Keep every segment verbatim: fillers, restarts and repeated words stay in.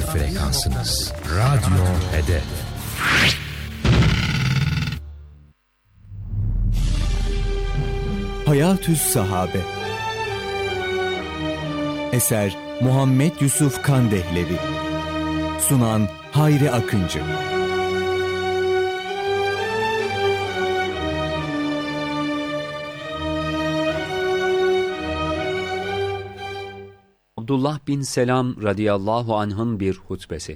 frekansınız. Radyo Hedef. Hayatü's Sahabe. Eser Muhammed Yusuf Kandehlevi. Sunan Hayri Akıncı. Abdullah bin Selam radıyallahu anh'ın bir hutbesi.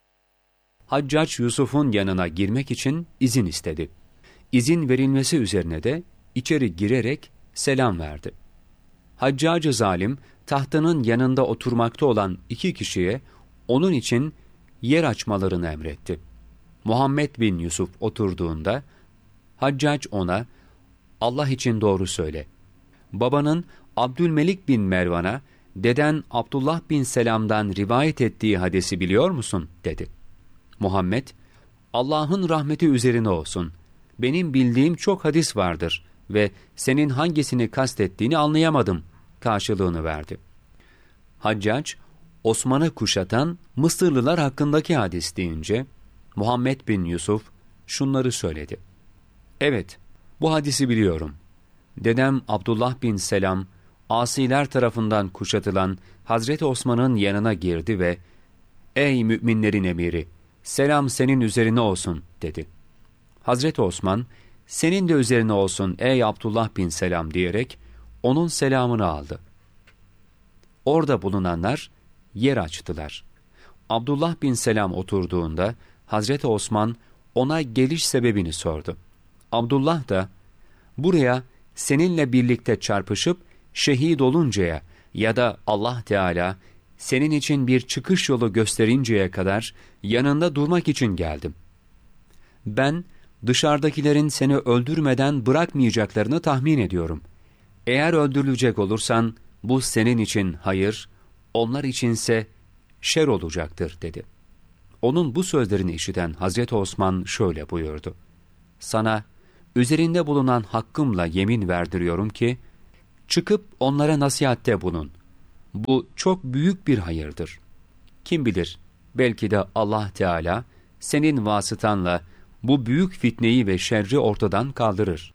Haccac Yusuf'un yanına girmek için izin istedi. İzin verilmesi üzerine de içeri girerek selam verdi. Haccac-ı zalim tahtının yanında oturmakta olan iki kişiye onun için yer açmalarını emretti. Muhammed bin Yusuf oturduğunda Haccac ona, "Allah için doğru söyle. Babanın Abdülmelik bin Mervan'a deden Abdullah bin Selam'dan rivayet ettiği hadisi biliyor musun?" dedi. Muhammed, "Allah'ın rahmeti üzerine olsun. Benim bildiğim çok hadis vardır ve senin hangisini kastettiğini anlayamadım" karşılığını verdi. Haccac, Osman'ı kuşatan Mısırlılar hakkındaki hadis deyince, Muhammed bin Yusuf şunları söyledi. "Evet, bu hadisi biliyorum. Dedem Abdullah bin Selam, asiler tarafından kuşatılan Hazreti Osman'ın yanına girdi ve ''Ey müminlerin emiri, selam senin üzerine olsun'' dedi. Hazreti Osman, "Senin de üzerine olsun ey Abdullah bin Selam" diyerek onun selamını aldı. Orada bulunanlar yer açtılar. Abdullah bin Selam oturduğunda Hazreti Osman ona geliş sebebini sordu. Abdullah da, "Buraya seninle birlikte çarpışıp şehit oluncaya ya da Allah Teala senin için bir çıkış yolu gösterinceye kadar yanında durmak için geldim. Ben dışarıdakilerin seni öldürmeden bırakmayacaklarını tahmin ediyorum. Eğer öldürülecek olursan bu senin için hayır, onlar içinse şer olacaktır" dedi. Onun bu sözlerini işiten Hazreti Osman şöyle buyurdu. "Sana üzerinde bulunan hakkımla yemin verdiriyorum ki, çıkıp onlara nasihatte bulun. Bu çok büyük bir hayırdır. Kim bilir, belki de Allah Teala senin vasıtanla bu büyük fitneyi ve şerri ortadan kaldırır."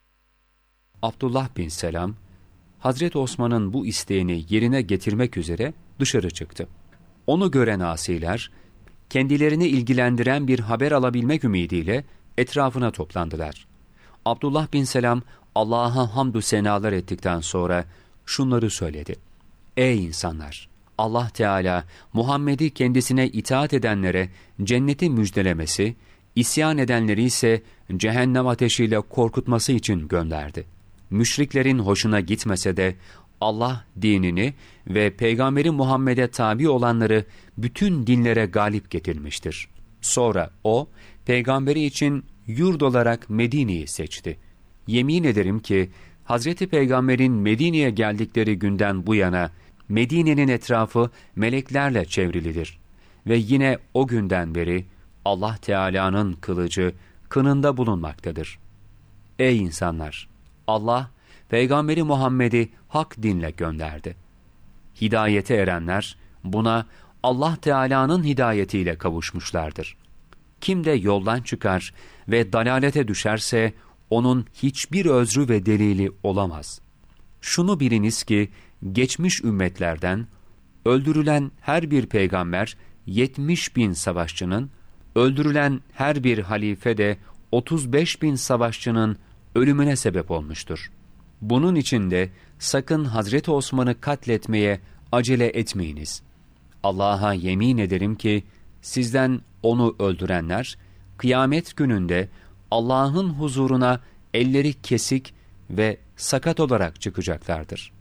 Abdullah bin Selam, Hazreti Osman'ın bu isteğini yerine getirmek üzere dışarı çıktı. Onu gören asiler, kendilerini ilgilendiren bir haber alabilmek ümidiyle etrafına toplandılar. Abdullah bin Selam, Allah'a hamdü senalar ettikten sonra şunları söyledi. "Ey insanlar! Allah Teala Muhammed'i kendisine itaat edenlere cenneti müjdelemesi, isyan edenleri ise cehennem ateşiyle korkutması için gönderdi. Müşriklerin hoşuna gitmese de Allah dinini ve Peygamberi Muhammed'e tabi olanları bütün dinlere galip getirmiştir. Sonra O, Peygamberi için yurt olarak Medine'yi seçti. Yemin ederim ki Hazreti Peygamber'in Medine'ye geldikleri günden bu yana Medine'nin etrafı meleklerle çevrilidir. Ve yine o günden beri Allah Teala'nın kılıcı kınında bulunmaktadır. Ey insanlar! Allah, Peygamberi Muhammed'i hak dinle gönderdi. Hidayete erenler buna Allah Teala'nın hidayetiyle kavuşmuşlardır. Kim de yoldan çıkar ve dalalete düşerse onun hiçbir özrü ve delili olamaz. Şunu biliniz ki geçmiş ümmetlerden öldürülen her bir peygamber yetmiş bin savaşçının, öldürülen her bir halife de otuz beş bin savaşçının ölümüne sebep olmuştur. Bunun için de sakın Hazreti Osman'ı katletmeye acele etmeyiniz. Allah'a yemin ederim ki sizden onu öldürenler kıyamet gününde Allah'ın huzuruna elleri kesik ve sakat olarak çıkacaklardır.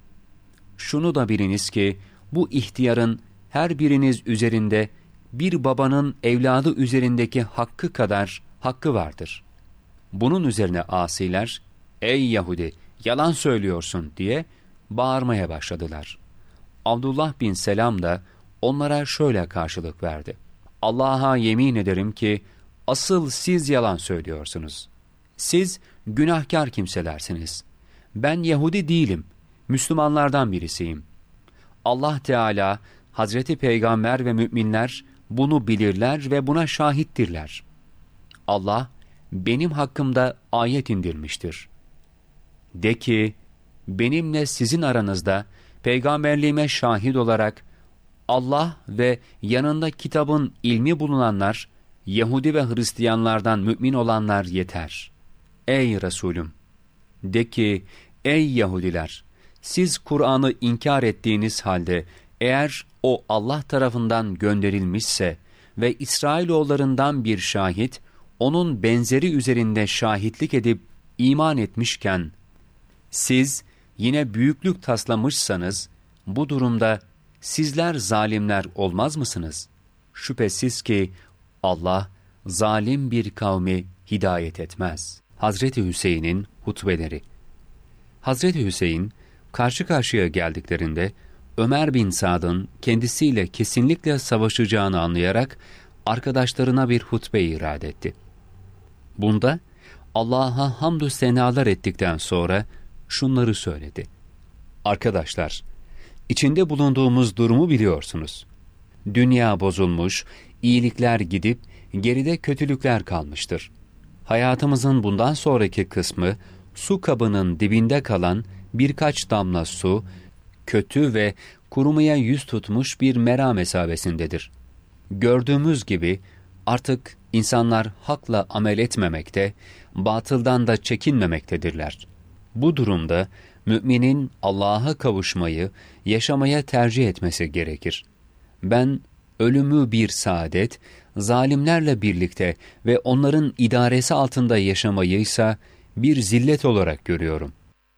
Şunu da biliniz ki bu ihtiyarın her biriniz üzerinde bir babanın evladı üzerindeki hakkı kadar hakkı vardır. Bunun üzerine asiler, "Ey Yahudi, yalan söylüyorsun" diye bağırmaya başladılar. Abdullah bin Selam da onlara şöyle karşılık verdi. "Allah'a yemin ederim ki asıl siz yalan söylüyorsunuz. Siz günahkar kimselersiniz. Ben Yahudi değilim, Müslümanlardan birisiyim. Allah Teala, Hazreti Peygamber ve müminler bunu bilirler ve buna şahittirler. Allah, benim hakkımda ayet indirmiştir. De ki, benimle sizin aranızda peygamberliğime şahit olarak Allah ve yanında kitabın ilmi bulunanlar, Yahudi ve Hristiyanlardan mümin olanlar yeter. Ey Resulüm! De ki, ey Yahudiler! Siz Kur'an'ı inkar ettiğiniz halde, eğer o Allah tarafından gönderilmişse ve İsrailoğullarından bir şahit, onun benzeri üzerinde şahitlik edip iman etmişken, siz yine büyüklük taslamışsanız, bu durumda sizler zalimler olmaz mısınız? Şüphesiz ki Allah, zalim bir kavmi hidayet etmez. Hazreti Hüseyin'in hutbeleri. Hazreti Hüseyin, karşı karşıya geldiklerinde, Ömer bin Sad'ın kendisiyle kesinlikle savaşacağını anlayarak, arkadaşlarına bir hutbe irad etti. Bunda, Allah'a hamdü senalar ettikten sonra, şunları söyledi. Arkadaşlar, içinde bulunduğumuz durumu biliyorsunuz. Dünya bozulmuş, iyilikler gidip, geride kötülükler kalmıştır. Hayatımızın bundan sonraki kısmı, su kabının dibinde kalan birkaç damla su, kötü ve kurumaya yüz tutmuş bir mera mesabesindedir. Gördüğümüz gibi artık insanlar hakla amel etmemekte, batıldan da çekinmemektedirler. Bu durumda müminin Allah'a kavuşmayı, yaşamaya tercih etmesi gerekir. Ben ölümü bir saadet, zalimlerle birlikte ve onların idaresi altında yaşamayı ise bir zillet olarak görüyorum.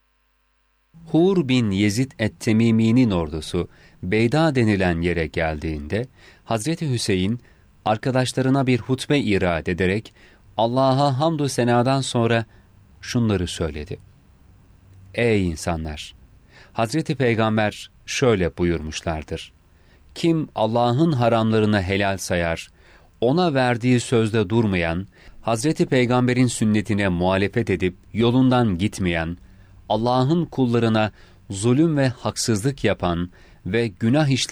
Hur bin Yezid et-Temimi'nin ordusu Beyda denilen yere geldiğinde, Hazreti Hüseyin arkadaşlarına bir hutbe irad ederek Allah'a hamdü senadan sonra şunları söyledi. Ey insanlar! Hazreti Peygamber şöyle buyurmuşlardır. Kim Allah'ın haramlarını helal sayar, ona verdiği sözde durmayan, Hazreti Peygamber'in sünnetine muhalefet edip yolundan gitmeyen, Allah'ın kullarına zulüm ve haksızlık yapan ve günah işleyen